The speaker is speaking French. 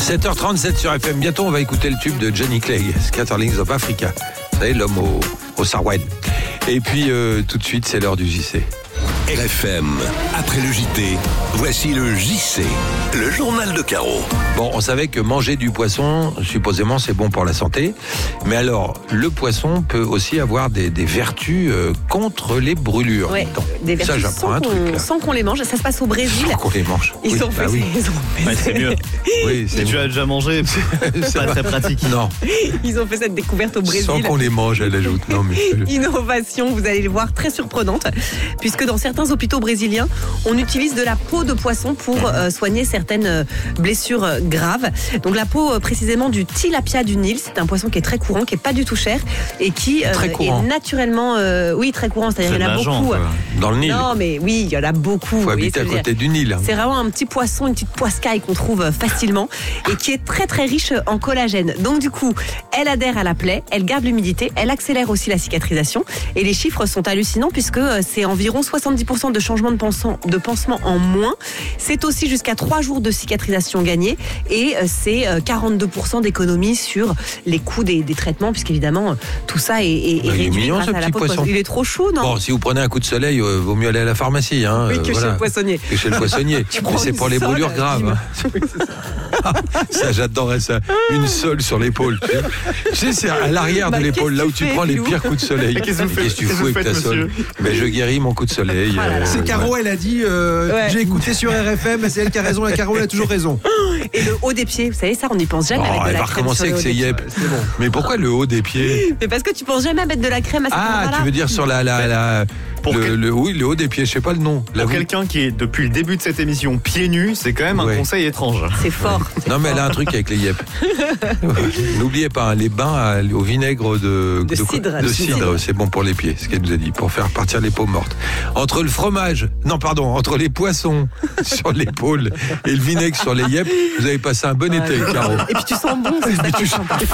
7h37 sur FM. Bientôt, on va écouter le tube de Johnny Clegg, Scatterlings of Africa. Vous savez, l'homme au Sarwen. Et puis, tout de suite, c'est l'heure du JC. RFM, après le JT, voici le JC, le journal de Caro. Bon, on savait que manger du poisson, supposément, c'est bon pour la santé. Mais alors, le poisson peut aussi avoir des vertus contre les brûlures. Ouais, des vertus ça, j'apprends un truc. Là. Sans qu'on les mange. Ça se passe au Brésil. Sans qu'on les mange. Ils ont fait c'est mieux. Oui, Si tu as déjà mangé, c'est pas très pratique. Non. Ils ont fait cette découverte au Brésil. Sans qu'on les mange, elle ajoute. Non, mais... Innovation, vous allez le voir, très surprenante, puisque dans certains hôpitaux brésiliens, on utilise de la peau de poisson pour soigner certaines blessures graves. Donc la peau précisément du tilapia du Nil, c'est un poisson qui est très courant, qui est pas du tout cher et qui est naturellement, très courant, c'est-à-dire il y en a beaucoup. Quoi. Dans le Nil. Non, mais oui, il y en a beaucoup. Faut habiter à côté du Nil. C'est vraiment un petit poisson, une petite poiscaille qu'on trouve facilement et qui est très très riche en collagène. Donc du coup, elle adhère à la plaie, elle garde l'humidité, elle accélère aussi la cicatrisation et les chiffres sont hallucinants puisque c'est environ 70% de changement de pansement en moins. C'est aussi jusqu'à 3 jours de cicatrisation gagnée et c'est 42% d'économie sur les coûts des traitements puisqu'évidemment tout ça est réduit mignon, grâce à la peau de poisson. Il est trop chou, non? Bon, si vous prenez un coup de soleil, vaut mieux aller à la pharmacie. Hein, oui, chez le poissonnier. Que chez le poissonnier. Mais c'est pour les brûlures graves. Hein. Ça, j'adorerais ça. Une sole sur l'épaule. Tu sais, c'est à l'arrière de l'épaule, là où tu prends les pires coups de soleil. Qu'est-ce que tu fous avec ta sole? Mais je guéris mon coup de soleil. C'est Caro, elle a dit j'ai écouté sur RFM, c'est elle qui a raison, la Caro elle a toujours raison. Et le haut des pieds, vous savez ça, on n'y pense jamais. Elle va recommencer avec ses yep. Bon. Mais pourquoi le haut des pieds? Mais parce que tu penses jamais à mettre de la crème à cet endroit-là. Tu veux dire sur le haut des pieds, je sais pas le nom. Pour quelqu'un qui est depuis le début de cette émission pieds nus, c'est quand même un conseil étrange. C'est fort. Non mais elle a un truc avec les yep. N'oubliez pas, les bains au vinaigre de cidre, c'est bon pour les pieds, ce qu'elle nous a dit, pour faire partir les peaux mortes. Entre les poissons sur l'épaule et le vinaigre sur les yep, vous avez passé un bon été, Caro. Et puis tu sens bon, c'est ça qui est sympa.